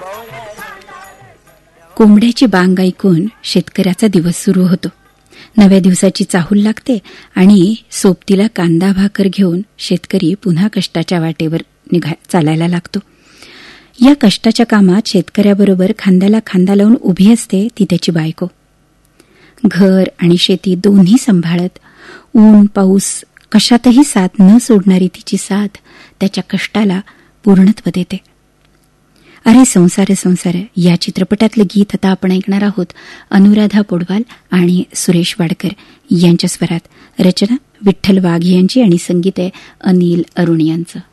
कोंबड्याची बांग ऐकून शेतकऱ्याचा दिवस सुरू होतो. नव्या दिवसाची चाहूल लागते आणि सोबतीला कांदा भाकर घेऊन शेतकरी पुन्हा कष्टाच्या वाटेवर चालायला लागतो. या कष्टाच्या कामात शेतकऱ्याबरोबर खांद्याला खांदा लावून उभी असते ती त्याची बायको. घर आणि शेती दोन्ही सांभाळत ऊन पाऊस कशातही साथ न सोडणारी तिची साथ त्याच्या कष्टाला पूर्णत्व देते. अरे संसार संसार या चित्रपटातलं गीत आता आपण ऐकणार आहोत. अनुराधा पौडवाल आणि सुरेश वाडकर यांच्या स्वरात. रचना विठ्ठल वाघ यांची आणि संगीत आहे अनिल अरुण यांचं.